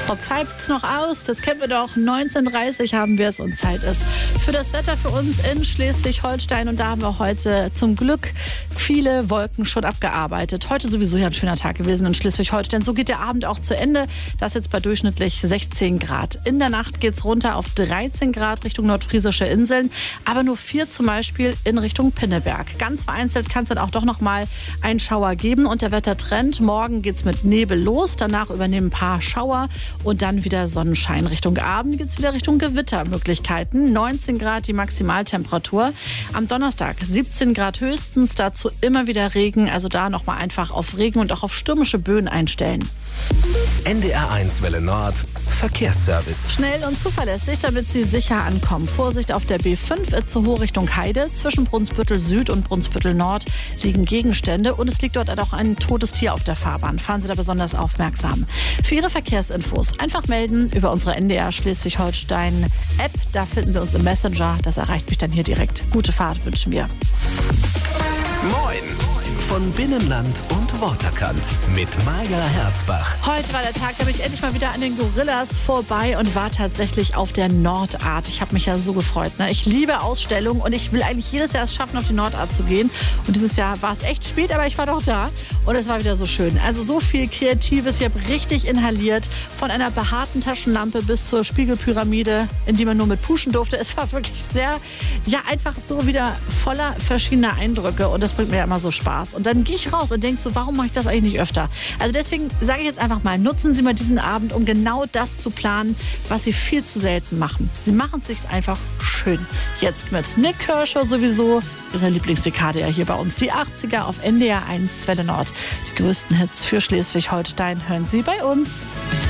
Ob pfeift's noch aus? Das kennen wir doch. 19:30 haben wir es und Zeit ist für das Wetter für uns in Schleswig-Holstein. Und da haben wir heute zum Glück viele Wolken schon abgearbeitet. Heute sowieso ja ein schöner Tag gewesen in Schleswig-Holstein. So geht der Abend auch zu Ende. Das jetzt bei durchschnittlich 16 Grad. In der Nacht geht's runter auf 13 Grad Richtung nordfriesische Inseln. Aber nur 4 zum Beispiel in Richtung Pinneberg. Ganz vereinzelt kann es dann auch doch noch mal einen Schauer geben. Und der Wettertrend: morgen geht's mit Nebel los. Danach übernehmen ein paar Schauer. Und dann wieder Sonnenschein. Richtung Abend geht es wieder Richtung Gewittermöglichkeiten. 19 Grad die Maximaltemperatur. Am Donnerstag 17 Grad höchstens. Dazu immer wieder Regen. Also da nochmal einfach auf Regen und auch auf stürmische Böen einstellen. NDR1 Welle Nord Verkehrsservice. Schnell und zuverlässig, damit Sie sicher ankommen. Vorsicht auf der B5 Itzehoe Richtung Heide. Zwischen Brunsbüttel Süd und Brunsbüttel Nord liegen Gegenstände und es liegt dort auch ein totes Tier auf der Fahrbahn. Fahren Sie da besonders aufmerksam. Für Ihre Verkehrsinfos einfach melden über unsere NDR Schleswig-Holstein App. Da finden Sie uns im Messenger. Das erreicht mich dann hier direkt. Gute Fahrt wünschen wir. Moin von Binnenland und Waterkant mit Maja Herzbach. Heute war der Tag, da bin ich endlich mal wieder an den Gorillas vorbei und war tatsächlich auf der Nordart. Ich habe mich ja so gefreut. Ne? Ich liebe Ausstellungen und ich will eigentlich jedes Jahr es schaffen, auf die Nordart zu gehen. Und dieses Jahr war es echt spät, aber ich war doch da und es war wieder so schön. Also so viel Kreatives. Ich habe richtig inhaliert. Von einer behaarten Taschenlampe bis zur Spiegelpyramide, in die man nur mit puschen durfte. Es war wirklich sehr, ja, einfach so wieder voller verschiedener Eindrücke und das bringt mir ja immer so Spaß. Und dann gehe ich raus und denke so, warum mache ich das eigentlich nicht öfter? Also deswegen sage ich jetzt einfach mal, nutzen Sie mal diesen Abend, um genau das zu planen, was Sie viel zu selten machen. Sie machen es sich einfach schön. Jetzt mit Nik Kershaw sowieso, Ihre Lieblingsdekade ja hier bei uns. Die 80er auf NDR1 Welle Nord. Die größten Hits für Schleswig-Holstein hören Sie bei uns.